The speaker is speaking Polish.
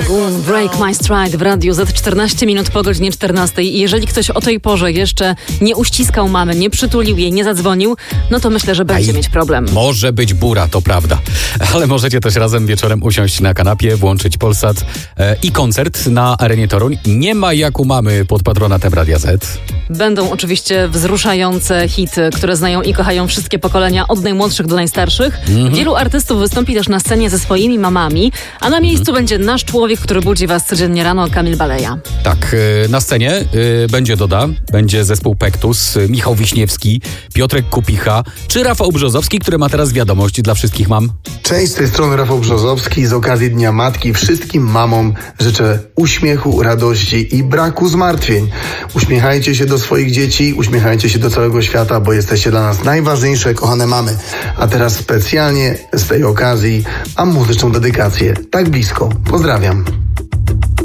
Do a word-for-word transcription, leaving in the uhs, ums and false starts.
Boom, Break My Stride w radiu za czternaście minut po godzinie czternastej. I jeżeli ktoś o tej porze jeszcze nie uściskał mamy, nie przytulił jej, nie zadzwonił, no to myślę, że będzie Aj, mieć problem. Może być bura, to prawda. Ale możecie też razem wieczorem usiąść na kanapie, włączyć Polsat e, i koncert na Arenie Toruń. Nie ma jak u mamy pod patronatem Radia Z. Będą oczywiście wzruszające hity, które znają i kochają wszystkie pokolenia, od najmłodszych do najstarszych. Mm-hmm. Wielu artystów wystąpi też na scenie ze swoimi mamami, a na miejscu mm-hmm. będzie nasz człowiek, który budzi was codziennie rano, Kamil Baleja. Tak, na scenie będzie Doda, będzie zespół Pektus, Michał Wiśniewski, Piotrek Kupicha, czy Rafał Brzozowski, który ma teraz wiadomość dla wszystkich mam. Cześć, z tej strony Rafał Brzozowski. Z okazji Dnia Matki wszystkim mamom życzę uśmiechu, radości i braku zmartwień. Uśmiechajcie się do swoich dzieci, uśmiechajcie się do całego świata, bo jesteście dla nas najważniejsze, kochane mamy. A teraz specjalnie z tej okazji mam muzyczną dedykację. Tak blisko. Pozdrawiam.